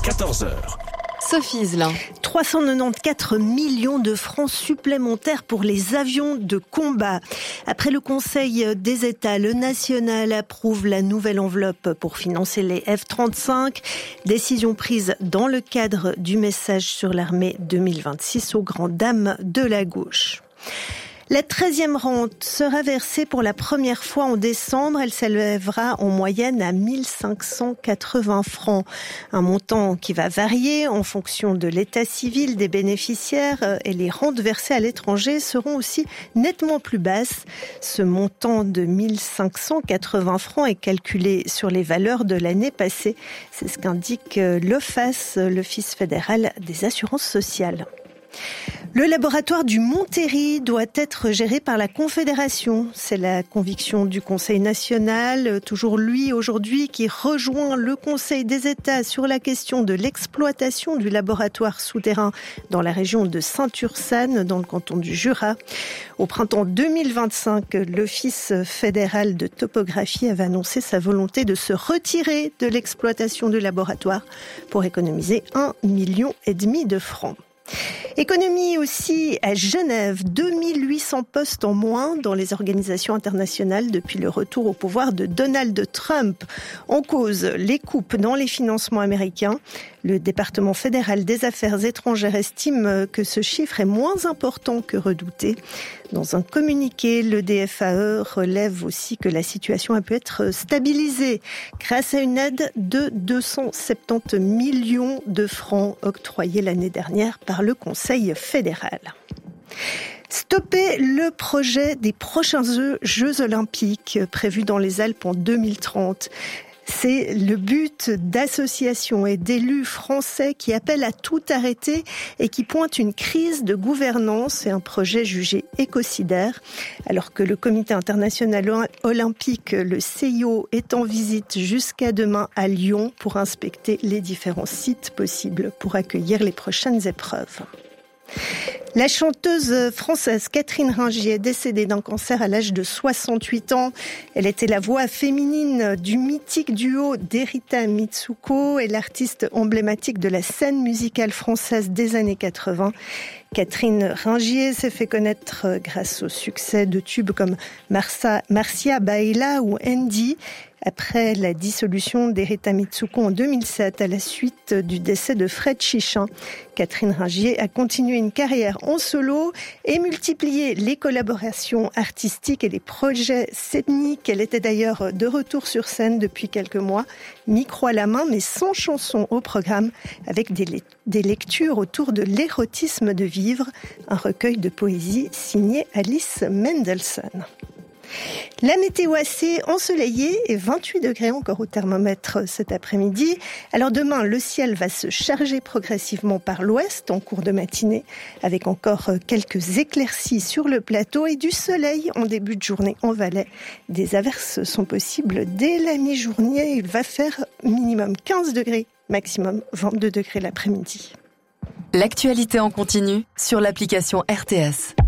14h. Sophie Iselin. 394 millions de francs supplémentaires pour les avions de combat. Après le Conseil des États, le national approuve la nouvelle enveloppe pour financer les F-35. Décision prise dans le cadre du message sur l'armée 2026 aux grandes dames de la gauche. La 13e rente sera versée pour la première fois en décembre. Elle s'élèvera en moyenne à 1580 francs. Un montant qui va varier en fonction de l'état civil des bénéficiaires, et les rentes versées à l'étranger seront aussi nettement plus basses. Ce montant de 1580 francs est calculé sur les valeurs de l'année passée. C'est ce qu'indique l'OFAS, l'Office fédéral des assurances sociales. Le laboratoire du Montéry doit être géré par la Confédération. C'est la conviction du Conseil national, toujours lui aujourd'hui, qui rejoint le Conseil des États sur la question de l'exploitation du laboratoire souterrain dans la région de Saint-Ursanne, dans le canton du Jura. Au printemps 2025, l'Office fédéral de topographie avait annoncé sa volonté de se retirer de l'exploitation du laboratoire pour économiser 1,5 million de francs. Économie aussi à Genève, 2800 postes en moins dans les organisations internationales depuis le retour au pouvoir de Donald Trump. En cause, les coupes dans les financements américains. Le département fédéral des affaires étrangères estime que ce chiffre est moins important que redouté. Dans un communiqué, le DFAE relève aussi que la situation a pu être stabilisée grâce à une aide de 270 millions de francs octroyée l'année dernière par le Conseil fédéral. Stopper le projet des prochains Jeux olympiques prévus dans les Alpes en 2030. C'est le but d'associations et d'élus français qui appellent à tout arrêter et qui pointent une crise de gouvernance et un projet jugé écocidaire. Alors que le Comité international olympique, le CIO, est en visite jusqu'à demain à Lyon pour inspecter les différents sites possibles pour accueillir les prochaines épreuves. La chanteuse française Catherine Ringier est décédée d'un cancer à l'âge de 68 ans. Elle était la voix féminine du mythique duo d'Erita Mitsuko et l'artiste emblématique de la scène musicale française des années 80. Catherine Ringier s'est fait connaître grâce au succès de tubes comme Marcia Baila ou Andy. Après la dissolution d'Erita Mitsuko en 2007, à la suite du décès de Fred Chichin, Catherine Ringier a continué une carrière en solo et multiplié les collaborations artistiques et les projets scéniques. Elle était d'ailleurs de retour sur scène depuis quelques mois, micro à la main, mais sans chanson au programme, avec des lectures autour de l'érotisme de vivre, un recueil de poésie signé Alice Mendelssohn. La météo assez ensoleillée et 28 degrés encore au thermomètre cet après-midi. Alors demain, le ciel va se charger progressivement par l'ouest en cours de matinée, avec encore quelques éclaircies sur le plateau et du soleil en début de journée en Valais. Des averses sont possibles dès la mi-journée. Il va faire minimum 15 degrés, maximum 22 degrés l'après-midi. L'actualité en continu sur l'application RTS.